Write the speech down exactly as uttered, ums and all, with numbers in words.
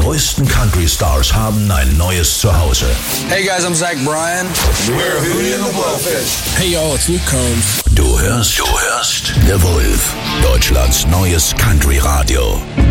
größten Country-Stars haben ein neues Zuhause. Hey guys, I'm Zach Bryan. We're Hootie and the Blowfish. Hey y'all, it's Luke Combs. Du hörst, du hörst The Wolf, Deutschlands neues Country-Radio.